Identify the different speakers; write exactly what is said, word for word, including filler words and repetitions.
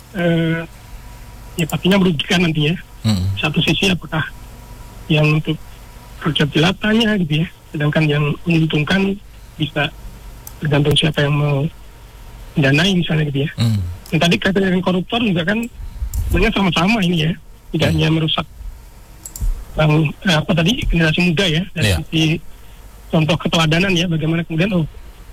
Speaker 1: uh, ya pastinya merugikan nantinya. Hmm. Satu sisi apakah yang untuk proyek jelatanya gitu ya, sedangkan yang menguntungkan bisa tergantung siapa yang mau mendanai misalnya gitu ya. Hmm. Dan tadi kaitan dengan koruptor juga kan sebenarnya sama-sama ini ya, tidak hmm. hanya merusak bang, eh, apa tadi generasi muda ya, dari yeah. sisi contoh keteladanan ya, bagaimana kemudian oh